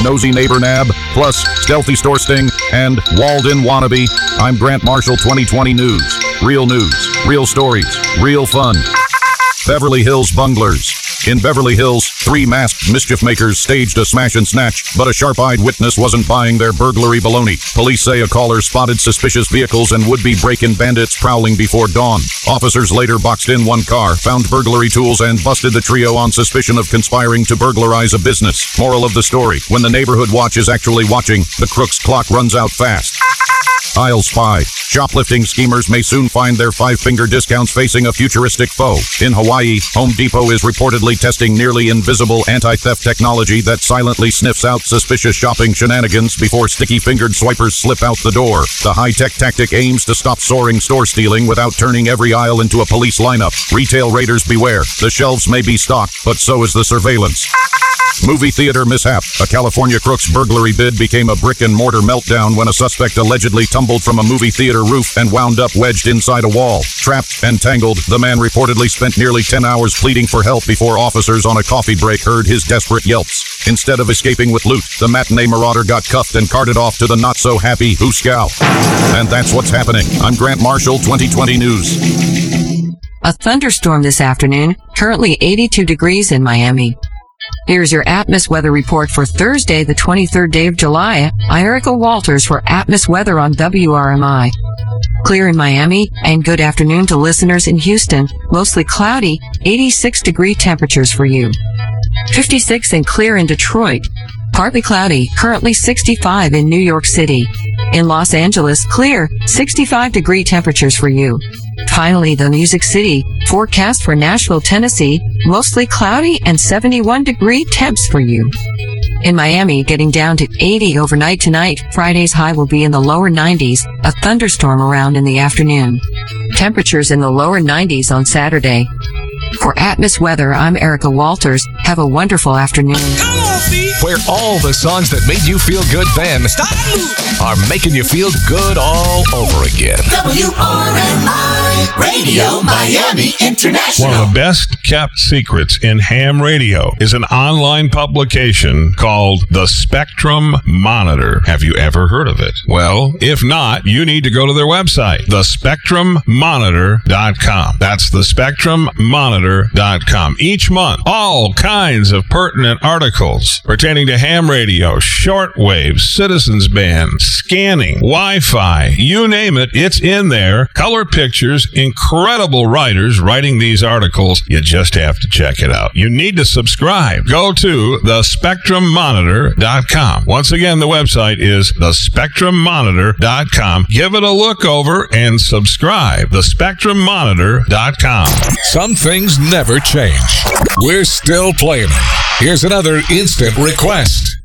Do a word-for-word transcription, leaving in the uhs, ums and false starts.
nosy neighbor nab, plus stealthy store sting, and walled-in wannabe. I'm Grant Marshall, twenty twenty News. Real news, real stories, real fun. Beverly Hills bunglers. In Beverly Hills, three masked mischief makers staged a smash and snatch, but a sharp-eyed witness wasn't buying their burglary baloney. Police say a caller spotted suspicious vehicles and would-be break-in bandits prowling before dawn. Officers later boxed in one car, found burglary tools, and busted the trio on suspicion of conspiring to burglarize a business. Moral of the story: when the neighborhood watch is actually watching, the crook's clock runs out fast. I'll spy. Shoplifting schemers may soon find their five-finger discounts facing a futuristic foe. In Hawaii, Home Depot is reportedly testing nearly invisible anti-theft technology that silently sniffs out suspicious shopping shenanigans before sticky-fingered swipers slip out the door. The high-tech tactic aims to stop soaring store stealing without turning every aisle into a police lineup. Retail raiders beware. The shelves may be stocked, but so is the surveillance. Movie theater mishap. A California crook's burglary bid became a brick-and-mortar meltdown when a suspect allegedly tumbled from a movie theater roof and wound up wedged inside a wall. Trapped and tangled, the man reportedly spent nearly ten hours pleading for help before officers on a coffee break heard his desperate yelps. Instead of escaping with loot, the matinee marauder got cuffed and carted off to the not-so-happy Hooskow. And that's what's happening. I'm Grant Marshall, twenty twenty News. A thunderstorm this afternoon, currently eighty-two degrees in Miami. Here's your Atmos weather report for Thursday, the twenty-third day of July. I'm Erica Walters for Atmos Weather on W R M I. Clear in Miami, and good afternoon to listeners in Houston. Mostly cloudy, eighty-six degree temperatures for you. fifty-six and clear in Detroit. Partly cloudy, currently sixty-five in New York City. In Los Angeles, clear, sixty-five degree temperatures for you. Finally, the Music City, forecast for Nashville, Tennessee, mostly cloudy and seventy-one degree temps for you. In Miami, getting down to eighty overnight tonight. Friday's high will be in the lower nineties, a thunderstorm around in the afternoon. Temperatures in the lower nineties on Saturday. For Atmos Weather, I'm Erica Walters. Have a wonderful afternoon. Come on, B. Where all the songs that made you feel good then Stop moving. are making you feel good all over again. W R M I Radio Miami International. One of the best kept secrets in ham radio is an online publication called The Spectrum Monitor. Have you ever heard of it? Well, if not, you need to go to their website, the spectrum monitor dot com. That's the spectrum monitor dot com. Each month, all kinds of pertinent articles pertaining to ham radio, shortwave, citizens band, scanning, Wi-Fi, you name it, it's in there. Color pictures, incredible writers writing these articles. You just have to check it out. You need to subscribe. Go to the spectrum monitor dot com. Once again, the website is the spectrum monitor dot com. Give it a look over and subscribe. the spectrum monitor dot com. Some things never change. We're still playing them. Here's another instant request.